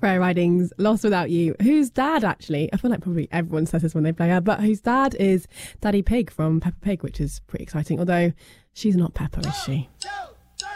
Freya Riding's Lost Without You, whose dad actually, I feel like probably everyone says this when they play her, but whose dad is Daddy Pig from Peppa Pig, which is pretty exciting, although she's not Peppa, is she?